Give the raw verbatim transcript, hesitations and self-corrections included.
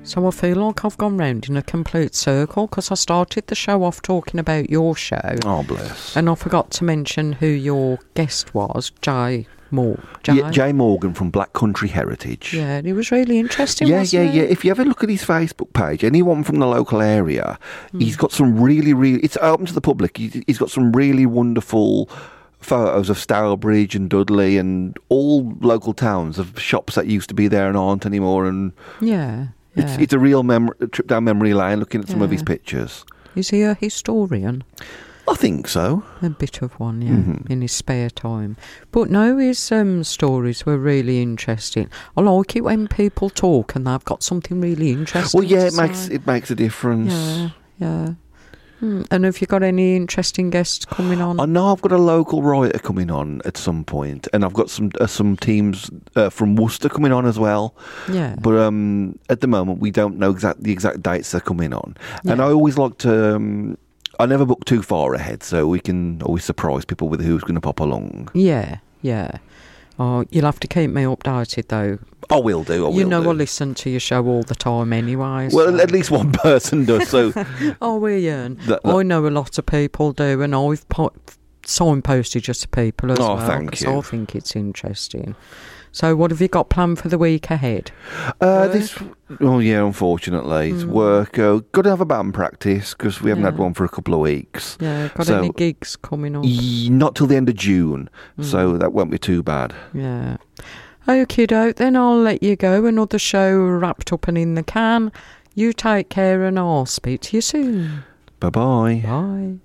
So I feel like I've gone round in a complete circle because I started the show off talking about your show. Oh, bless. And I forgot to mention who your guest was, Jay Moore. Jay? Yeah, Jay Morgan from Black Country Heritage. Yeah, it was really interesting, Yeah, wasn't yeah, it? yeah. If you ever look at his Facebook page, anyone from the local area, Mm. he's got some really, really... It's open to the public. He- He's got some really wonderful photos of Stourbridge and Dudley and all local towns of shops that used to be there and aren't anymore. And Yeah, yeah. it's, it's a real mem- trip down memory lane looking at some of Yeah. his pictures. Is he a historian? I think so. A bit of one, yeah, Mhm. in his spare time. But no, his um, stories were really interesting. I like it when people talk and they've got something really interesting Well, yeah, to it makes say. it makes a difference. Yeah, yeah. Hmm. And have you got any interesting guests coming on? I know I've got a local writer coming on at some point, and I've got some uh, some teams uh, from Worcester coming on as well. Yeah. But um, at the moment, we don't know exact the exact dates they're coming on. And Yeah. I always like to. Um, I never book too far ahead, so we can always surprise people with who's going to pop along. Yeah, yeah. Oh, you'll have to keep me updated though. I will do. I will you know do. I listen to your show all the time anyway. Well, so- at least one person does. So Oh, we Ian. That- that- I know a lot of people do, and I've po- signposted just to people as Oh, well. thank 'cause you. I think it's interesting. So, what have you got planned for the week ahead? uh, Work? this. Oh yeah, unfortunately, it's Mm. work. Uh, got to have a band practice because we haven't had Yeah. one for a couple of weeks. Yeah, got So- any gigs coming up? E- not till the end of June, so Mm. that won't be too bad. Yeah. Okie doke, then I'll let you go. Another show wrapped up and in the can. You take care, and I'll speak to you soon. Bye bye. Bye.